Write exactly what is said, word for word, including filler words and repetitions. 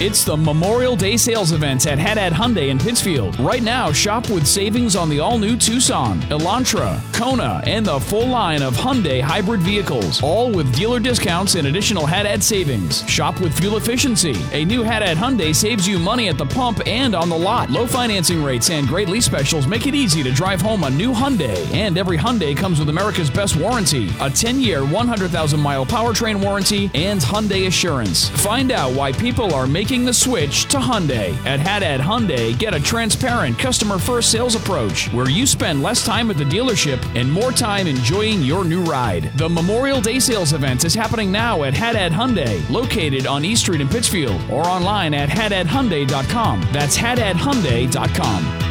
It's the Memorial Day sales event at Haddad Hyundai in Pittsfield. Right now, shop with savings on the all-new Tucson, Elantra, Kona, and the full line of Hyundai hybrid vehicles, all with dealer discounts and additional Haddad savings. Shop with fuel efficiency. A new Haddad Hyundai saves you money at the pump and on the lot. Low financing rates and great lease specials make it easy to drive home a new Hyundai. And every Hyundai comes with America's best warranty, a ten-year, one hundred thousand mile powertrain warranty, and Hyundai Assurance. Find out why people are making the switch to Hyundai. At Haddad Hyundai, get a transparent, customer-first sales approach where you spend less time at the dealership and more time enjoying your new ride. The Memorial Day sales event is happening now at Haddad Hyundai, located on East Street in Pittsfield, or online at haddad hyundai dot com. That's haddad hyundai dot com.